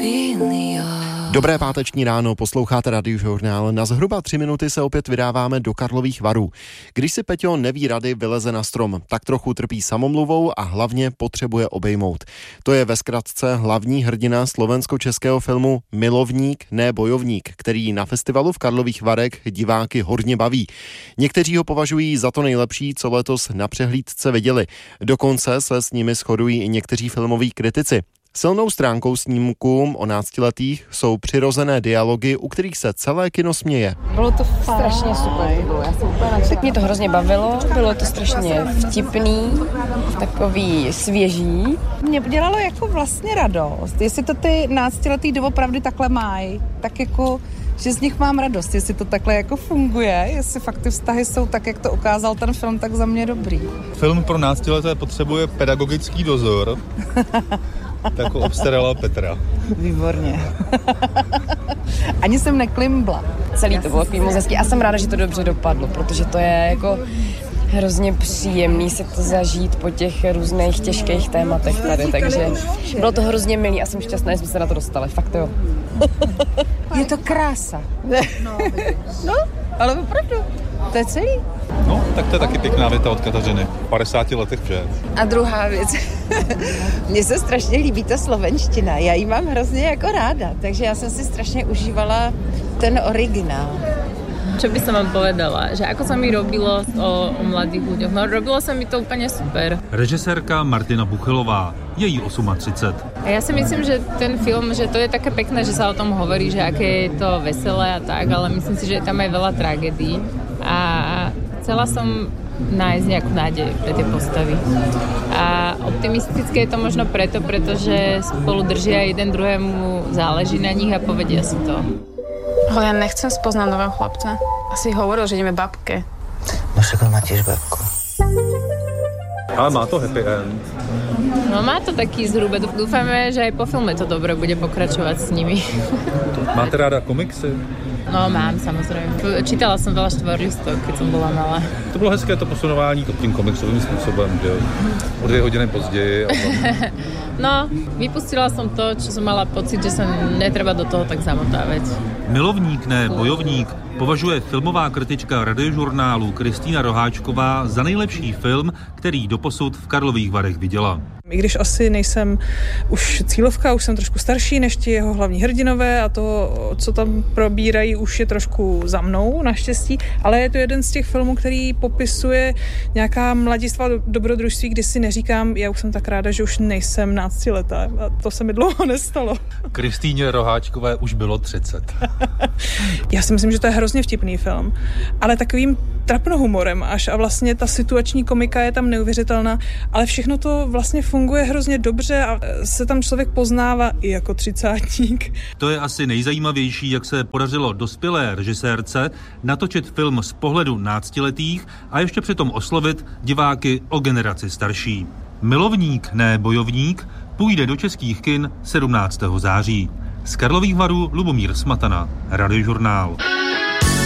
Dobré páteční ráno, posloucháte Radiožurnál. Na zhruba 3 minuty se opět vydáváme do Karlových Varů. Když si Peťo neví rady, vyleze na strom, tak trochu trpí samomluvou a hlavně potřebuje obejmout. To je ve zkratce hlavní hrdina slovensko-českého filmu Milovník, ne bojovník, který na festivalu v Karlových Varech diváky hodně baví. Někteří ho považují za to nejlepší, co letos na přehlídce viděli. Dokonce se s nimi shodují i někteří filmoví kritici. Silnou stránkou snímků o náctiletých jsou přirozené dialogy, u kterých se celé kino směje. Bylo to strašně super. Tak mě to hrozně bavilo, bylo to strašně vtipný, takový svěží. Mě dělalo jako vlastně radost, jestli to ty náctiletý doopravdy takhle mají, tak jako že z nich mám radost, jestli to takhle jako funguje, jestli fakt ty vztahy jsou tak, jak to ukázal ten film, tak za mě dobrý. Film pro náctileté potřebuje pedagogický dozor. Tak obstarala Petra. Výborně. Ani jsem neklimbla. Celý to bylo moc hezký a jsem ráda, že to dobře dopadlo, protože to je jako hrozně příjemný si to zažít po těch různých těžkých tématech tady, takže bylo to hrozně milý a jsem šťastná, že jsme se na to dostali, fakt jo. Je to krása. No, ale opravdu, to je celý. No, tak to je taky pěkná věta od Kateřiny. V 50 letech vše. A druhá věc, mně se strašně líbí ta slovenština, já ji mám hrozně jako ráda, takže já jsem si strašně užívala ten originál. Čo by som vám povedala, že ako sa mi robilo o mladých ľuďoch, no robilo sa mi to úplne super. Režisérka Martina Buchelová, je jí 38. A ja si myslím, že ten film, že to je také pekné, že sa o tom hovorí, že aké je to veselé a tak, ale myslím si, že je tam aj veľa tragédií a chcela som nájsť nejakú nádej pre tie postavy. A optimistické je to možno pretože spolu držia jeden druhému, záleží na nich a povedia si to. Ale ja nechcem spoznať nového chlapca. Asi hovoril, že ideme babke. No však on má tiež babku. Ale má to happy end. No má to taký zhruba. Dúfame, že aj po filme to dobre bude pokračovať s nimi. Máte ráda komiksy? No mám, samozrejme. Čítala som veľa štvorlistok, keď som bola malá. To bylo hezké to posunování tím komiksovým způsobem, že jo? O 2 hodiny později. No, vypustila som to, čo som mala pocit, že sa netreba do toho tak zamotávať. Milovník, ne bojovník, považuje filmová kritička Radiožurnálu Kristýna Roháčková za nejlepší film, který doposud v Karlových Varech viděla. I když asi nejsem už cílovka, už jsem trošku starší než ti jeho hlavní hrdinové a to, co tam probírají, už je trošku za mnou, naštěstí, ale je to jeden z těch filmů, který popisuje nějaká mladistva dobrodružství, kdy si neříkám, já už jsem tak ráda, že už nejsem náctiletá a to se mi dlouho nestalo. Kristýně Roháčkové už bylo 30. Já si myslím, že to je hrozně vtipný film, ale takovým trapnohumorem až a vlastně ta situační komika je tam neuvěřitelná, ale všechno to vlastně funguje hrozně dobře a se tam člověk poznává i jako třicátník. To je asi nejzajímavější, jak se podařilo dospělé režisérce natočit film z pohledu náctiletých a ještě přitom oslovit diváky o generaci starší. Milovník, ne bojovník, půjde do českých kin 17. září. Z Karlových Varů Lubomír Smatana, Radiožurnál.